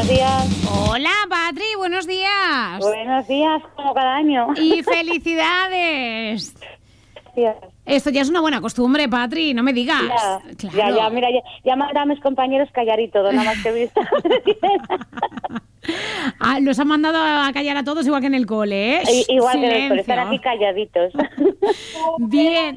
buenos días. Hola, Patri, buenos días. Buenos días, como cada año. Y felicidades. Gracias. Esto ya es una buena costumbre, Patri, no me digas. Ya, mira, ya me han dado a mis compañeros callar y todo, nada más que he visto. Los han mandado a callar a todos igual que en el cole, ¿eh? Igual que en el cole, están aquí calladitos. Bien.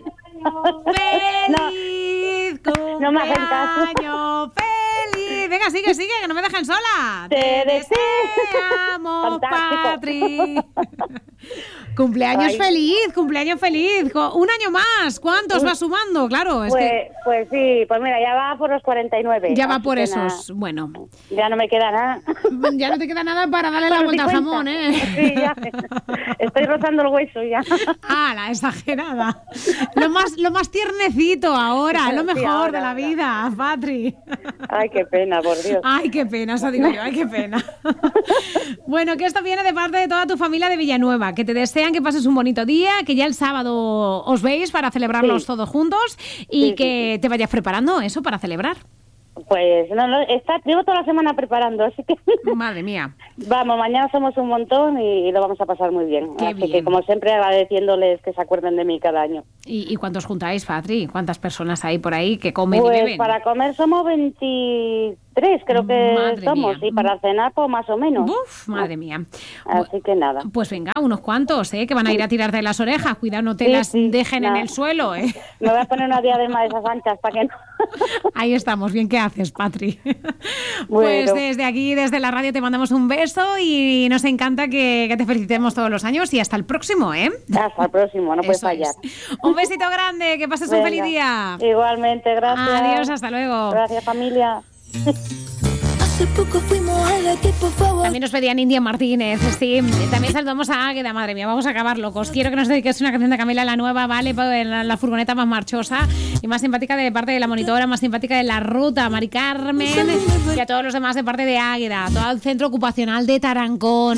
¡Feliz cumpleaños! No me hacen caso. ¡Feliz! Venga, sigue, que no me dejen sola. Te deseamos, Patri. Cumpleaños feliz. Un año más. ¿Cuántos vas sumando? Claro, pues sí, pues mira, ya va por los 49. Ya va por esos. Bueno. Ya no me queda nada. Ya no te queda nada para darle la vuelta al jamón, ¿eh? Sí, ya. Estoy rozando el hueso ya. La exagerada. Lo más tiernecito ahora, lo mejor ahora, de la vida, Patri. Ay, qué pena, por Dios. Ay, qué pena, eso digo yo, ay, qué pena. Bueno, que esto viene de parte de toda tu familia de Villanueva, que te desean que pases un bonito día, que ya el sábado os veis para celebrarlos todos juntos y que te vayas preparando eso para celebrar. Pues no, llevo toda la semana preparando, así que... Madre mía. Vamos, mañana somos un montón y lo vamos a pasar muy bien. Así que, como siempre, agradeciénole que se acuerden de mí cada año. ¿Y cuántos juntáis, Patri? ¿Cuántas personas hay por ahí que comen pues y beben? Para comer somos 23, creo que madre somos. Mía. Y para cenar, pues más o menos. Uf, madre mía. Así que nada. Pues venga, unos cuantos, que van a ir a tirarte las orejas. Cuidado, no te las dejen en el suelo, Me voy a poner una diadema de esas anchas para que no... Ahí estamos, bien que haces, Patri. Pues desde aquí, desde la radio, te mandamos un beso y nos encanta que te felicitemos todos los años y hasta el próximo, Hasta el próximo, no puedes fallar. Un besito grande, que pases un feliz día. Igualmente, gracias. Adiós, hasta luego. Gracias, familia. También nos pedían India Martínez, sí. También saludamos a Águeda, madre mía, vamos a acabar locos. Quiero que nos dediques una canción de Camila, la nueva, ¿vale? La furgoneta más marchosa y más simpática de parte de la monitora, más simpática de la ruta, Mari Carmen, y a todos los demás de parte de Águeda, todo el centro ocupacional de Tarancón.